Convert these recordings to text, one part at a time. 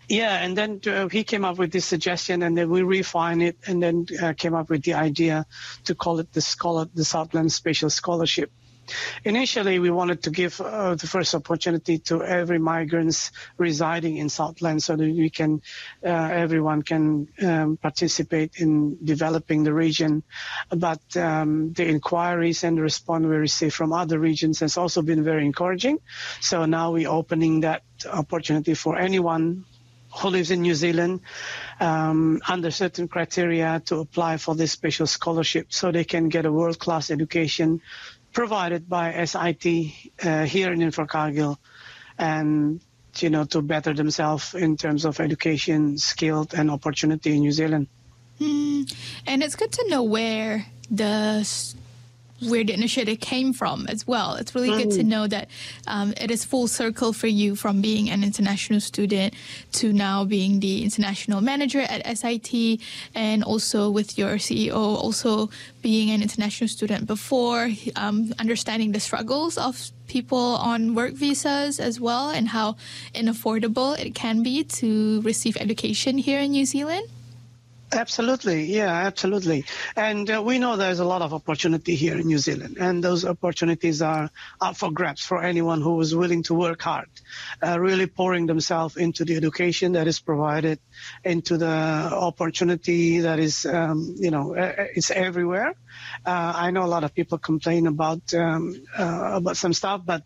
Yeah, and then he came up with this suggestion, and then we refined it, and then came up with the idea to call it the Southland Spatial Scholarship. Initially, we wanted to give the first opportunity to every migrants residing in Southland, so that we can, everyone can participate in developing the region. But the inquiries and the response we received from other regions has also been very encouraging. So now we're opening that opportunity for anyone who lives in New Zealand under certain criteria to apply for this special scholarship, so they can get a world-class education provided by SIT here in Invercargill, and to better themselves in terms of education, skill, and opportunity in New Zealand. And it's good to know where the initiative came from as well. It's really good to know that it is full circle for you, from being an international student to now being the international manager at SIT, and also with your CEO also being an international student before, understanding the struggles of people on work visas as well, and how unaffordable it can be to receive education here in New Zealand. Absolutely. Yeah, absolutely. And we know there's a lot of opportunity here in New Zealand, and those opportunities are up for grabs for anyone who is willing to work hard, really pouring themselves into the education that is provided, into the opportunity that is, it's everywhere. I know a lot of people complain about some stuff, but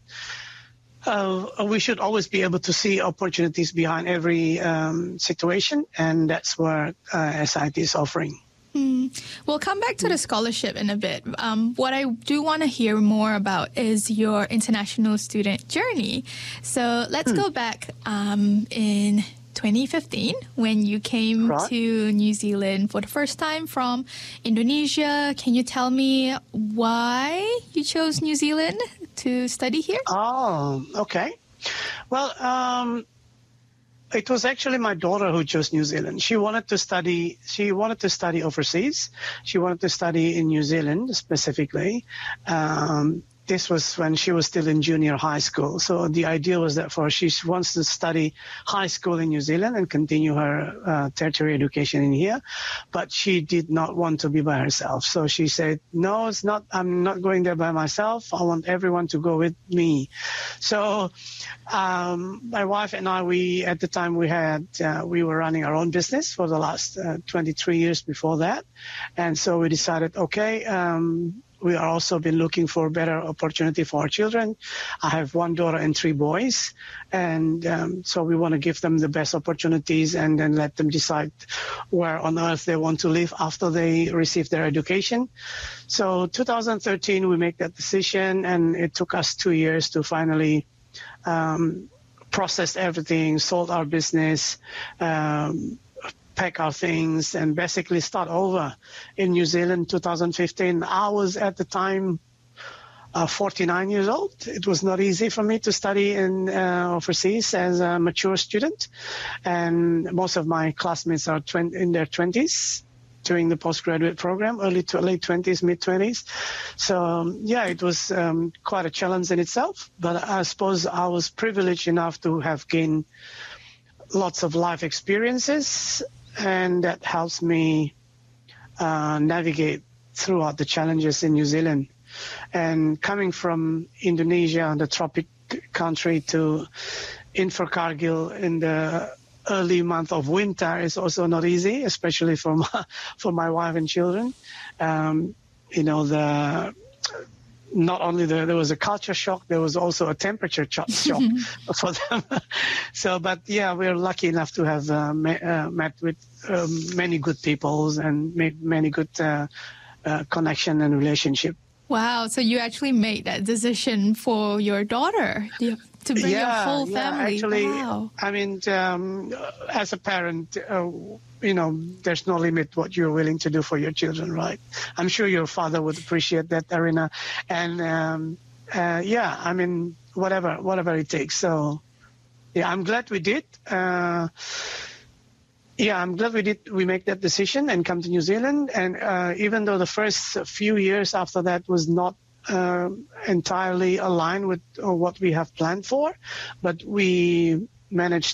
we should always be able to see opportunities behind every situation, and that's what SIT is offering. We'll come back to the scholarship in a bit. What I do want to hear more about is your international student journey. So let's go back in 2015 when you came to New Zealand for the first time from Indonesia. Can you tell me why you chose New Zealand to study here? Oh, okay. Well, it was actually my daughter who chose New Zealand. She wanted to study overseas. She wanted to study in New Zealand specifically. This was when she was still in junior high school. So the idea was that she wants to study high school in New Zealand and continue her tertiary education in here. But she did not want to be by herself. So she said, no, I'm not going there by myself. I want everyone to go with me. So my wife and I, at the time we were running our own business for the last 23 years before that. And so we decided, okay, we are also been looking for better opportunity for our children. I have one daughter and 3 boys, and so we want to give them the best opportunities and then let them decide where on earth they want to live after they receive their education. So 2013 we make that decision, and it took us 2 years to finally process everything, sold our business, pack our things, and basically start over in New Zealand. 2015. I was at the time 49 years old. It was not easy for me to study in overseas as a mature student, and most of my classmates are in their 20s during the postgraduate program, early to late 20s, mid 20s. So yeah, it was quite a challenge in itself, but I suppose I was privileged enough to have gained lots of life experiences, and that helps me navigate throughout the challenges in New Zealand. And coming from Indonesia, the tropic country, to Invercargill in the early month of winter is also not easy, especially for my wife and children. Not only there was a culture shock, there was also a temperature shock for them. So, but yeah, we're lucky enough to have met with many good peoples and made many good connection and relationship. Wow! So you actually made that decision for your daughter to bring your whole family. Actually, wow. I mean, as a parent, there's no limit what you're willing to do for your children, right? I'm sure your father would appreciate that, Arina. And I mean, whatever it takes. So, yeah, I'm glad we did. I'm glad we make that decision and come to New Zealand. And even though the first few years after that was not entirely aligned with what we have planned for, but we managed